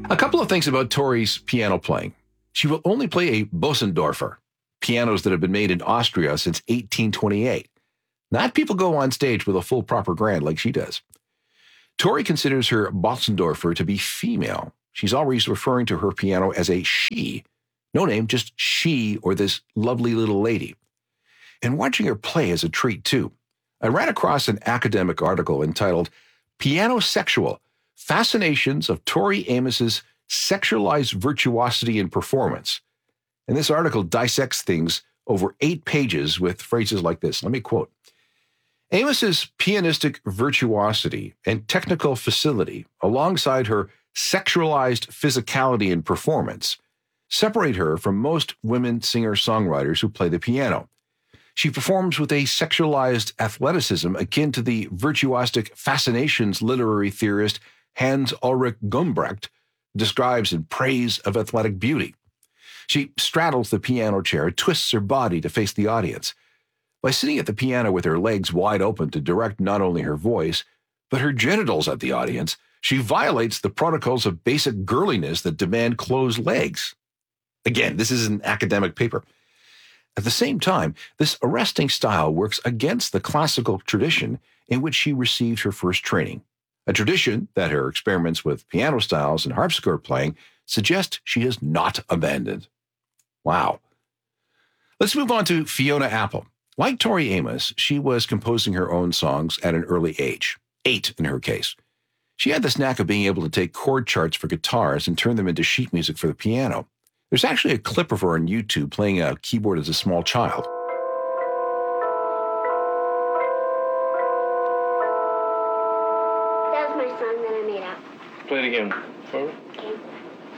A couple of things about Tori's piano playing. She will only play a Bösendorfer, pianos that have been made in Austria since 1828. Not people go on stage with a full proper grand like she does. Tori considers her Bösendorfer to be female. She's always referring to her piano as a she. No name, just she or this lovely little lady. And watching her play is a treat too. I ran across an academic article entitled Pianosexual: Fascinations of Tori Amos's Sexualized Virtuosity in Performance. And this article dissects things over 8 pages with phrases like this. Let me quote. Amos's pianistic virtuosity and technical facility, alongside her sexualized physicality in performance, separate her from most women singer-songwriters who play the piano. She performs with a sexualized athleticism akin to the virtuosic fascinations literary theorist Hans Ulrich Gumbrecht describes in praise of athletic beauty. She straddles the piano chair, twists her body to face the audience. By sitting at the piano with her legs wide open to direct not only her voice, but her genitals at the audience, she violates the protocols of basic girliness that demand closed legs. Again, this is an academic paper. At the same time, this arresting style works against the classical tradition in which she received her first training, a tradition that her experiments with piano styles and harpsichord playing suggest she has not abandoned. Wow. Let's move on to Fiona Apple. Like Tori Amos, she was composing her own songs at an early age, 8 in her case. She had this knack of being able to take chord charts for guitars and turn them into sheet music for the piano. There's actually a clip of her on YouTube playing a keyboard as a small child. That was my song that I made up. Play it again. Forward. Okay.